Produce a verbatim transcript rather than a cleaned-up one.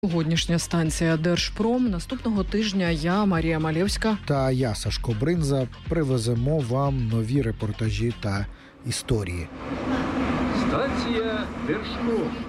Сьогоднішня станція Держпром. Наступного тижня я, Марія Малєвська та я, Сашко Бринза, привеземо вам нові репортажі та історії. Станція Держпром.